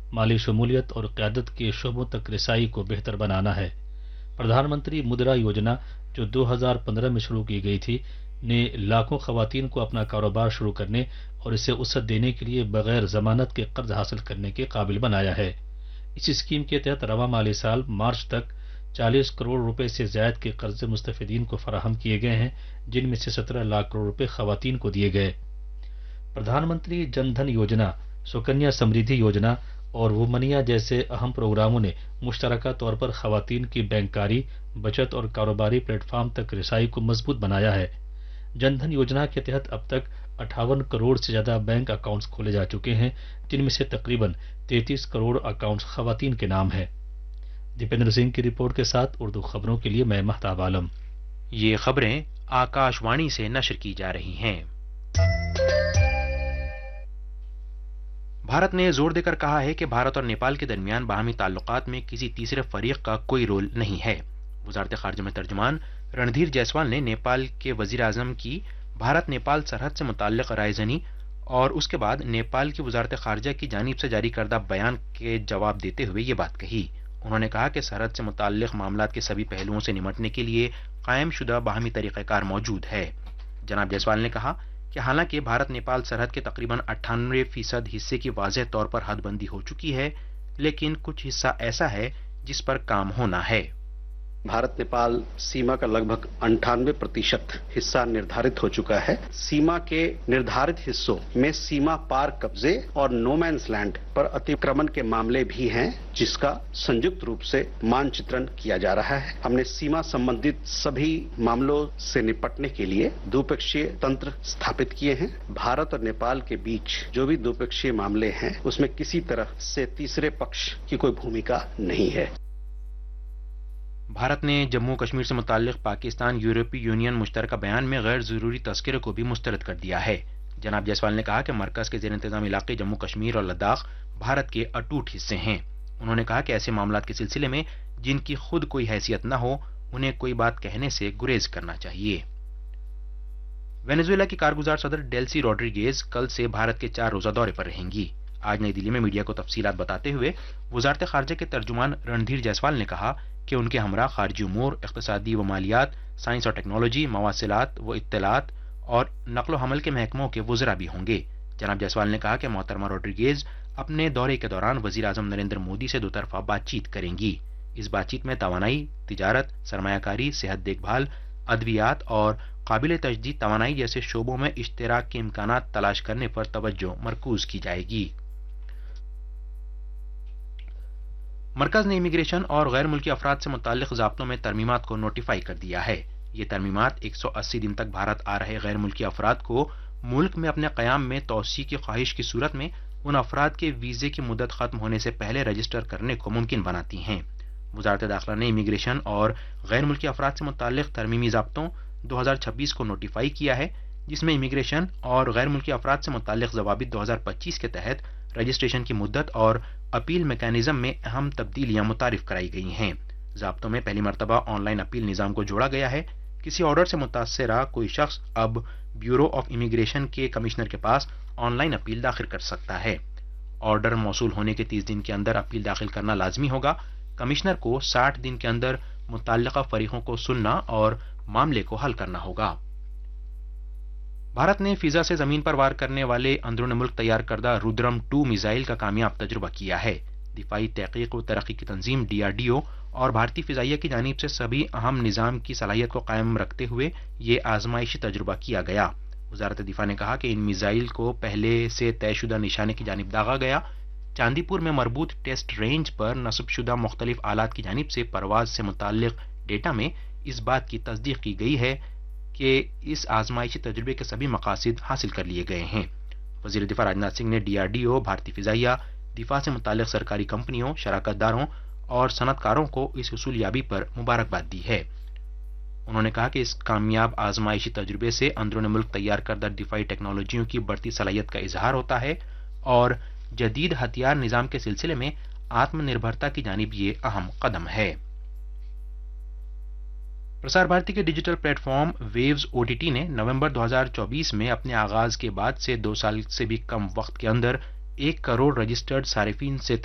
مالی شمولیت اور قیادت کے شعبوں تک رسائی کو بہتر بنانا ہے۔ پردھان منتری مدرا یوجنا جو 2015 میں شروع کی گئی تھی نے لاکھوں خواتین کو اپنا کاروبار شروع کرنے اور اسے وسعت دینے کے لیے بغیر ضمانت کے قرض حاصل کرنے کے قابل بنایا ہے۔ اس اسکیم کے تحت رواں مالی سال مارچ تک 40 کروڑ روپے سے زائد کے قرض مستفیدین کو فراہم کیے گئے ہیں، جن میں سے 17 لاکھ کروڑ روپے خواتین کو دیے گئے۔ پردھان منتری جن دھن یوجنا، سکنیا سمردھی یوجنا اور وومنیا جیسے اہم پروگراموں نے مشترکہ طور پر خواتین کی بینکاری، بچت اور کاروباری پلیٹ فارم تک رسائی کو مضبوط بنایا ہے۔ جن دھن یوجنا کے تحت اب تک 58 کروڑ سے زیادہ بینک اکاؤنٹس کھولے جا چکے ہیں، جن میں سے تقریباً 33 کروڑ اکاؤنٹس خواتین کے نام ہیں۔ دیپندر سنگھ کی رپورٹ کے ساتھ اردو خبروں کے لیے میں مہتاب عالم۔ یہ خبریں آکاش وانی سے نشر کی جا رہی ہیں۔ بھارت نے زور دے کر کہا ہے کہ بھارت اور نیپال کے درمیان باہمی تعلقات میں کسی تیسرے فریق کا کوئی رول نہیں ہے۔ وزارت خارجہ میں ترجمان رندھیر جیسوال نے نیپال کے وزیر اعظم کی بھارت نیپال سرحد سے متعلق رائے زنی اور اس کے بعد نیپال کی وزارت خارجہ کی جانب سے جاری کردہ بیان کے جواب دیتے ہوئے یہ بات کہی۔ انہوں نے کہا کہ سرحد سے متعلق معاملات کے سبھی پہلوؤں سے نمٹنے کے لیے قائم شدہ باہمی طریقہ کار موجود ہے۔ جناب جیسوال نے کہا کہ حالانکہ بھارت نیپال سرحد کے تقریباً 98% حصے کی واضح طور پر حد بندی ہو چکی ہے، لیکن کچھ حصہ ایسا ہے جس پر کام ہونا ہے۔ بھارت نیپال سیما کا لگ بھگ 98% حصہ نردھارت ہو چکا ہے۔ سیما کے نردھارت حصوں میں سیما پار قبضے اور نو مینس لینڈ پر اتکرمن کے معاملے بھی ہیں، جس کا سنجکت روپ سے مانچترن کیا جا رہا ہے۔ ہم نے سیما سمبندھت سبھی معاملوں سے نپٹنے کے لیے دوپکشیہ تنتر استھاپت کیے ہیں۔ بھارت اور نیپال کے بیچ جو بھی دوپکشیہ معاملے ہیں اس میں کسی طرح سے تیسرے پکش کی کوئی بھومکا نہیں ہے۔ بھارت نے جموں کشمیر سے متعلق پاکستان یورپی یونین مشترکہ بیان میں غیر ضروری تذکرے کو بھی مسترد کر دیا ہے۔ جناب جیسوال نے کہا کہ مرکز کے زیر انتظام علاقے جموں کشمیر اور لداخ بھارت کے اٹوٹ حصے ہیں۔ انہوں نے کہا کہ ایسے معاملات کے سلسلے میں جن کی خود کوئی حیثیت نہ ہو، انہیں کوئی بات کہنے سے گریز کرنا چاہیے۔ وینزویلا کی کارگزار صدر ڈیلسی روڈریگیز کل سے بھارت کے 4 روزہ دورے پر رہیں گی۔ آج نئی دلی میں میڈیا کو تفصیلات بتاتے ہوئے وزارت خارجہ کے ترجمان رندھیر جیسوال نے کہا کہ ان کے ہمراہ خارجی امور، اقتصادی و مالیات، سائنس اور ٹیکنالوجی، مواصلات و اطلاعات اور نقل و حمل کے محکموں کے وزراء بھی ہوں گے۔ جناب جیسوال نے کہا کہ محترمہ روڈریگیز اپنے دورے کے دوران وزیر اعظم نریندر مودی سے دوطرفہ بات چیت کریں گی۔ اس بات چیت میں توانائی، تجارت، سرمایہ کاری، صحت دیکھ بھال، ادویات اور قابل تجدید توانائی جیسے شعبوں میں اشتراک کے امکانات تلاش کرنے پر توجہ مرکوز کی جائے گی۔ مرکز نے امیگریشن اور غیر ملکی افراد سے متعلق ضابطوں میں ترمیمات کو نوٹیفائی کر دیا ہے۔ یہ ترمیمات 180 دن تک بھارت آ رہے غیر ملکی افراد کو ملک میں اپنے قیام میں توسیع کی خواہش کی صورت میں ان افراد کے ویزے کی مدت ختم ہونے سے پہلے رجسٹر کرنے کو ممکن بناتی ہیں۔ وزارت داخلہ نے امیگریشن اور غیر ملکی افراد سے متعلق ترمیمی ضابطوں 2026 کو نوٹیفائی کیا ہے، جس میں امیگریشن اور غیر ملکی افراد سے متعلق ضوابط 2025 کے تحت رجسٹریشن کی مدت اور اپیل میکانزم میں اہم تبدیلیاں متعارف کرائی گئی ہیں۔ ضابطوں میں پہلی مرتبہ آن لائن اپیل نظام کو جوڑا گیا ہے۔ کسی آرڈر سے متاثرہ کوئی شخص اب بیورو آف امیگریشن کے کمشنر کے پاس آن لائن اپیل داخل کر سکتا ہے۔ آرڈر موصول ہونے کے 30 دن کے اندر اپیل داخل کرنا لازمی ہوگا۔ کمشنر کو 60 دن کے اندر متعلقہ فریقوں کو سننا اور معاملے کو حل کرنا ہوگا۔ بھارت نے فضا سے زمین پر وار کرنے والے اندرون ملک تیار کردہ رودرم 2 میزائل کا کامیاب تجربہ کیا ہے۔ دفاعی تحقیق و ترقی کی تنظیم DRDO اور بھارتی فضائیہ کی جانب سے سبھی اہم نظام کی صلاحیت کو قائم رکھتے ہوئے یہ آزمائشی تجربہ کیا گیا۔ وزارت دفاع نے کہا کہ ان میزائل کو پہلے سے طے شدہ نشانے کی جانب داغا گیا۔ چاندی پور میں مربوط ٹیسٹ رینج پر نصب شدہ مختلف آلات کی جانب سے پرواز سے متعلق ڈیٹا میں اس بات کی تصدیق کی گئی ہے کہ اس آزمائشی تجربے کے سبھی مقاصد حاصل کر لیے گئے ہیں۔ وزیر دفاع راجناتھ سنگھ نے DRDO، بھارتی فضائیہ، دفاع سے متعلق سرکاری کمپنیوں، شراکت داروں اور صنعت کاروں کو اس حصول یابی پر مبارکباد دی ہے۔ انہوں نے کہا کہ اس کامیاب آزمائشی تجربے سے اندرون ملک تیار کردہ دفاعی ٹیکنالوجیوں کی بڑھتی صلاحیت کا اظہار ہوتا ہے اور جدید ہتھیار نظام کے سلسلے میں آتم نربھرتا کی جانب یہ اہم قدم ہے۔ پرسار بھارتی کے digital plate form views OTT نے نومبر 2024 میں اپنے آغاز کے بعد سے 2 سال سے بھی کم وقت کے اندر 1 کروڑ رجسٹرڈ صارفین سے